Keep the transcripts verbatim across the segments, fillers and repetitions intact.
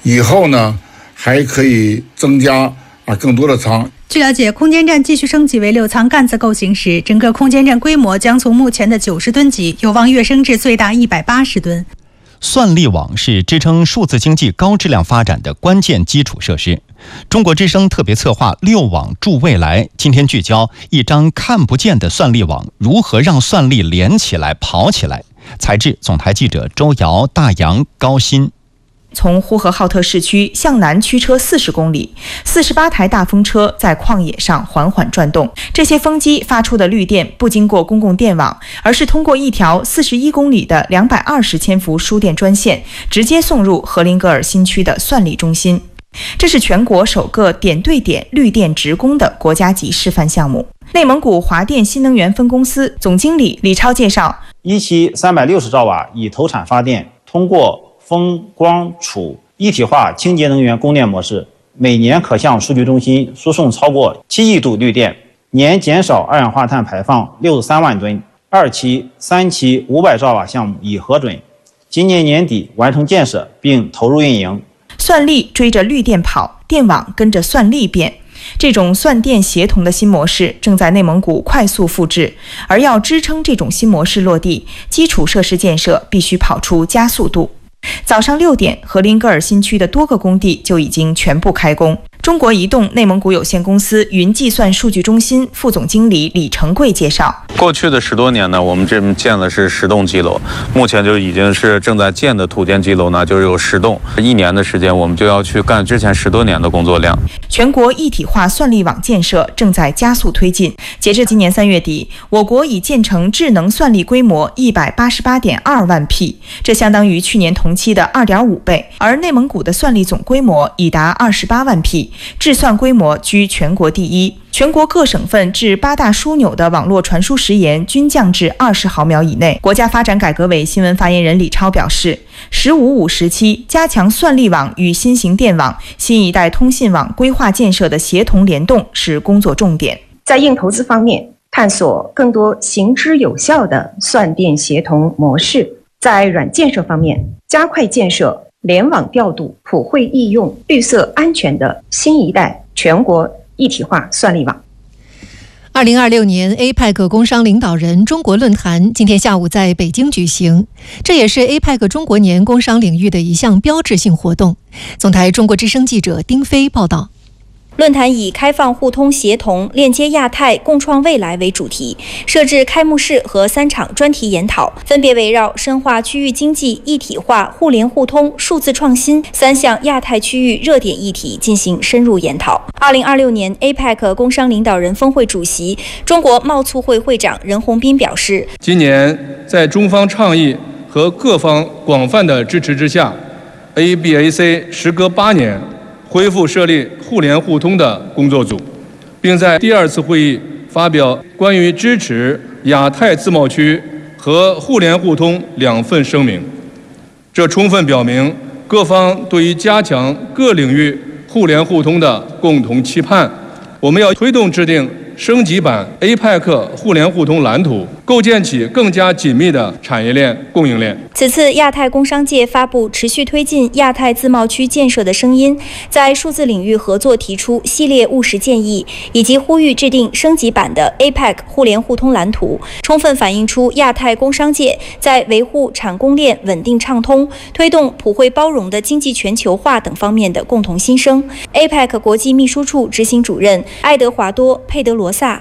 以后呢还可以增加啊更多的舱。 据了解，空间站继续升级为六舱干子构型时，整个空间站规模将从目前的九十吨级有望跃升至最大一百八十吨。 算力网是支撑数字经济高质量发展的关键基础设施。中国之声特别策划六网助未来，今天聚焦一张看不见的算力网如何让算力连起来跑起来。采制总台记者周瑶、大洋、高鑫。 从呼和浩特市区向南驱车四十公里，四十八台大风车在旷野上缓缓转动。这些风机发出的绿电不经过公共电网，而是通过一条四十一公里的两百二十千伏输电专线，直接送入荷林格尔新区的算力中心。这是全国首个点对点绿电直供的国家级示范项目。内蒙古华电新能源分公司总经理李超介绍， 一期三百六十兆瓦以投产发电，通过风光储一体化清洁能源供电模式，每年可向数据中心输送超过七亿度绿电，年减少二氧化碳排放六十三万吨。二期、三期五百兆瓦项目已核准，今年年底完成建设并投入运营。 算力追着绿电跑，电网跟着算力变。这种算电协同的新模式正在内蒙古快速复制，而要支撑这种新模式落地，基础设施建设必须跑出加速度。早上六点，荷林格尔新区的多个工地就已经全部开工。中国移动内蒙古有限公司云计算数据中心副总经理李成贵介绍， 过去的十多年呢，我们这边建的是十栋基楼，目前就已经是正在建的土建基楼呢，就是有十栋，一年的时间我们就要去干之前十多年的工作量。 全国一体化算力网建设正在加速推进，截至今年三月底，我国已建成智能算力规模一百八十八点二万 P， 这相当于去年同期的 二点五倍，而内蒙古的算力总规模已达二十八万 P， 智算规模居全国第一。全国各省份至八大枢纽的网络传输时延均降至二十毫秒以内。国家发展改革委新闻发言人李超表示，十五五时期加强算力网与新型电网、新一代通信网规划建设的协同联动是工作重点。 在硬投资方面，探索更多行之有效的算电协同模式；在软建设方面，加快建设联网调度、普惠易用、绿色安全的新一代全国一体化算力网。 二零二六年 A P E C 工商领导人中国论坛今天下午在北京举行，这也是 A P E C 中国年工商领域的一项标志性活动。总台中国之声记者丁飞报道。 论坛以开放互通协同、链接亚太、共创未来为主题，设置开幕式和三场专题研讨，分别围绕深化区域经济一体化、互联互通、数字创新三项亚太区域热点议题进行深入研讨。二零二六年 A P E C 工商领导人峰会主席、中国贸促会会长任洪斌表示， 今年在中方倡议和各方广泛的支持之下 ，A B A C 时隔八年恢复设立互联互通的工作组，并在第二次会议发表关于支持亚太自贸区和互联互通两份声明。这充分表明各方对于加强各领域互联互通的共同期盼。我们要推动制定升级版 A P E C 互联互通蓝图，构建起更加紧密的产业链、供应链。 此次亚太工商界发布持续推进亚太自贸区建设的声音，在数字领域合作提出系列务实建议，以及呼吁制定升级版的 A P E C 互联互通蓝图，充分反映出亚太工商界在维护产供链稳定畅通、推动普惠包容的经济全球化等方面的共同心声。A P E C 国际秘书处执行主任爱德华多·佩德罗萨。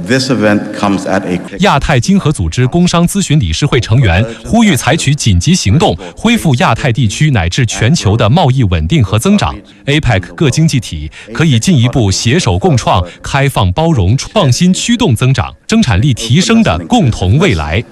亚太经合组织工商咨询理事会成员呼吁采取紧急行动，恢复亚太地区乃至全球的贸易稳定和增长。A P E C 各经济体可以进一步携手共创开放包容、创新驱动增长、生产力提升的共同未来。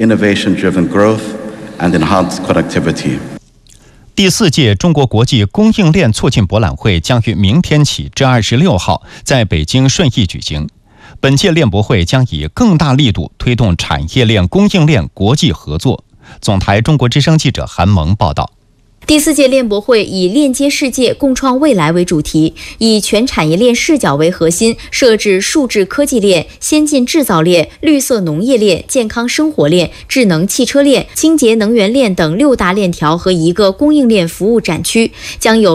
第四届中国国际供应链促进博览会将于明天起至二十六号在北京顺义举行。本届链博会将以更大力度推动产业链、供应链国际合作。总台中国之声记者韩萌报道。 第四届链博会以链接世界、共创未来为主题，以全产业链视角为核心，设置数字科技链、先进制造链、绿色农业链、健康生活链、智能汽车链、清洁能源链等六大链条和一个供应链服务展区，将有